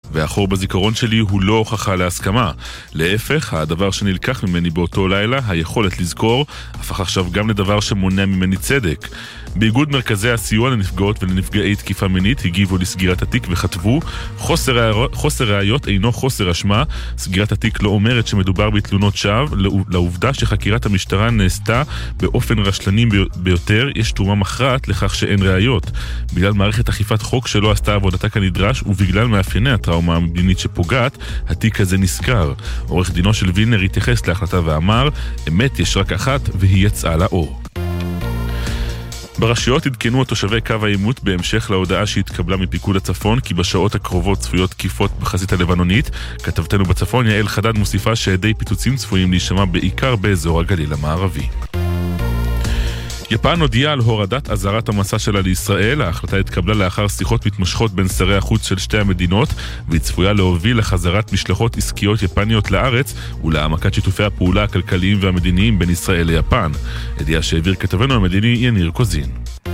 והחור בזיכרון שלי הוא לא הוכחה להסכמה. להפך, הדבר שנלקח ממני באותו לילה, היכולת לזכור, הפך עכשיו גם לדבר שמונע ממני צדק. באיגוד מרכזי הסיוע לנפגעות ולנפגעי תקיפה מינית הגיבו לסגירת התיק וכתבו: חוסר ראיות אינו חוסר אשמה. סגירת התיק לא אומרת שמדובר בתלונות שווא. לעובדה שחקירת המשטרה נעשתה באופן רשלני ביותר, יש תרומה מכרעת לכך שאין ראיות. בגלל מערכת אכיפת חוק שלא עשתה עבודתה כנדרש ובגלל מאפייני הטראומה המדינית שפוגעת, התיק הזה נסגר. עורך דינו של וילנר התייחס להחלטה ואמר: אמת יש רק אחת והיא יצאה לאור. ברשויות עדכנו תושבי קו העימות בהמשך להודעה שהתקבלה מפיקוד הצפון כי בשעות הקרובות צפויות תקיפות בחזית הלבנונית. כתבתנו בצפון יעל חדד מוסיפה שעדי פיצוצים צפויים להישמע בעיקר באזור הגליל המערבי. יפן הודיעה על הורדת אזהרת המסע שלה לישראל. ההחלטה התקבלה לאחר שיחות מתמשכות בין שרי החוץ של שתי המדינות, והיא צפויה להוביל לחזרת משלחות עסקיות יפניות לארץ ולהעמקת שיתופי הפעולה הכלכליים והמדיניים בין ישראל ליפן. ידיעה שהעביר כתבנו המדיני יניר קוזין.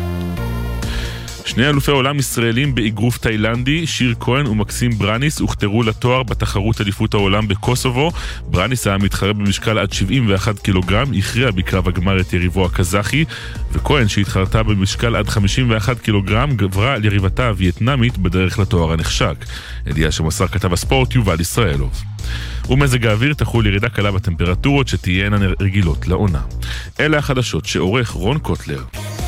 שני אלופי עולם ישראלים באגרוף תאילנדי, שיר כהן ומקסים ברניס, הוכתרו לתואר בתחרות אליפות העולם בקוסובו. ברניס היה מתחרה במשקל עד 71 קילוגרם, הכריע בקרב הגמר את יריבו הקזחי, וכהן שהתחרתה במשקל עד 51 קילוגרם גברה על יריבתה הווייטנאמית בדרך לתואר הנחשק. ידיעה שמסר כתב הספורט יובל ישראלוב. ומזג האוויר תחול ירידה קלה בטמפרטורות שתהיינה רגילות לעונה. אלה החדשות שעורך רון קוטלר.